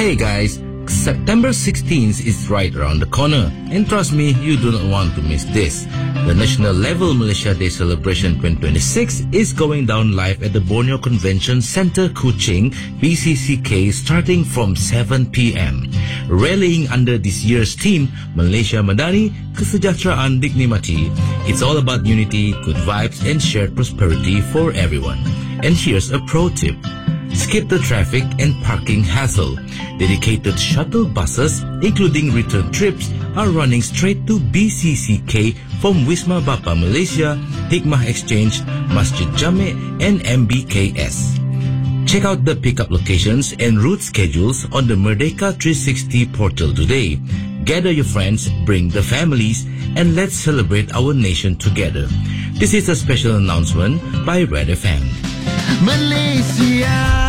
Hey guys, September 16th is right around the corner, and trust me, you do not want to miss this. The National Level Malaysia Day Celebration 2026 is going down live at the Borneo Convention Centre, Kuching, BCCK, starting from 7 p.m. Rallying under this year's theme, Malaysia Madani, Kesejahteraan Dinikmati. It's all about unity, good vibes, and shared prosperity for everyone. And here's a pro tip. Skip the traffic and parking hassle. Dedicated shuttle buses, including return trips, are running straight to BCCK from Wisma Bapa Malaysia, Hikmah Exchange, Masjid Jame, and MBKS. Check out the pickup locations and route schedules on the Merdeka 360 portal today. Gather your friends, bring the families, and let's celebrate our nation together. This is a special announcement by Red FM. Malaysia.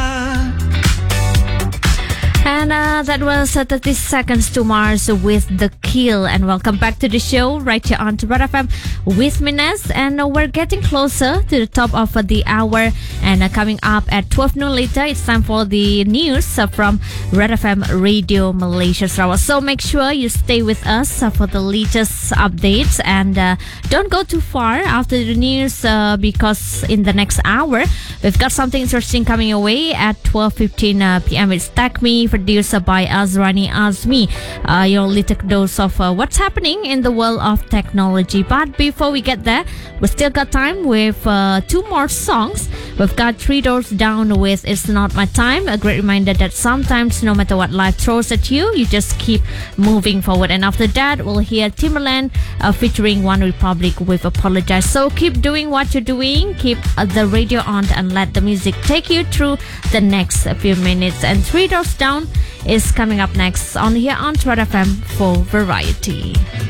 And that was 30 Seconds to Mars with The Kill. And welcome back to the show right here on Red FM with Mines. And we're getting closer to the top of the hour. And coming up at 12 noon later, it's time for the news from Red FM Radio Malaysia Sarawak. So make sure you stay with us for the latest updates. And don't go too far after the news because in the next hour, we've got something interesting coming your way at 12:15 p.m. It's Tech Me, produced by Azrani Azmi. Your little dose of what's happening in the world of technology. But before we get there, we still got time with two more songs. We've got Three Doors Down with It's Not My Time. A great reminder that sometimes no matter what life throws at you, you just keep moving forward. And after that, we'll hear Timbaland featuring One Republic with Apologize. So keep doing what you're doing. Keep the radio on and let the music take you through the next few minutes. And Three Doors Down is coming up next on here on Red FM for Variety.